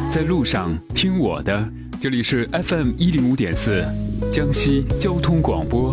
在路上听我的，这里是 FM105.4 江西交通广播。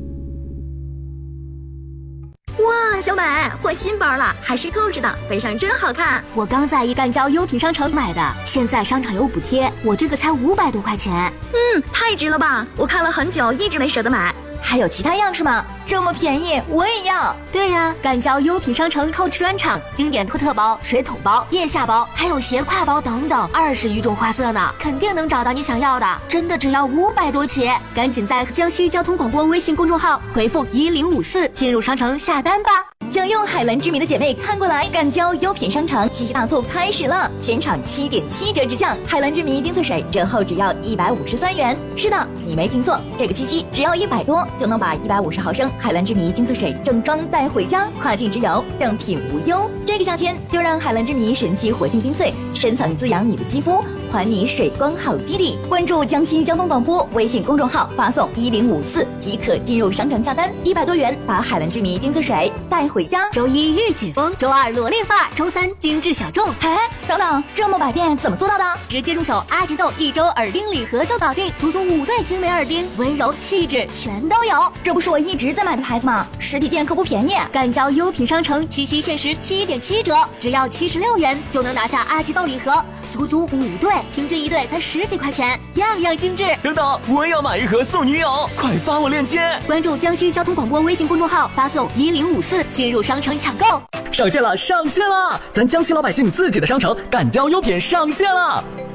哇，小美，换新包了，还是透着的，背上真好看。 我刚在一干交优品商城买的，现在商场有补贴，我这个才500多块钱。 太值了吧！我看了很久，一直没舍得买。还有其他样式吗？这么便宜，我也要。 对呀，干交优品商城Coach专场，经典托特包、水桶包、腋下包，还有斜挎包等等，20余种花色呢，肯定能找到你想要的。真的只要500多起，赶紧在江西交通广播微信公众号回复1054进入商城下单吧。 想用海蓝之谜的姐妹看过来，干交优品商城七夕大促开始了，全场7.7折直降，海蓝之谜精粹水折后只要153元。是的，你没听错，这个七夕只要100多就能把150毫升海蓝之谜精粹水正装带回家，跨境直邮，正品无忧。这个夏天就让海蓝之谜神奇活性精粹深层滋养你的肌肤，还你水光好基底。关注江西交通广播微信公众号，发送1054即可进入商城下单，100多元把海蓝之谜精粹水带回家。 周一日解封，周二萝莉发，周三精致小众。 等等，这么百变怎么做到的？ 直接入手阿吉豆1周耳钉礼盒就搞定，足足5对精美耳钉，温柔气质全都有。 这不是我一直在买的牌子吗？实体店可不便宜。 干交优品商城七夕限时7.7折，只要76元就能拿下阿吉豆礼盒，足足5对，平均1对才10几块钱，样样精致。 等等，我也要买一盒送女友，快发我链接！ 关注江西交通广播微信公众号，发送1054进入商城抢购。 上线了，上线了！咱江西老百姓自己的商城干交优品上线了。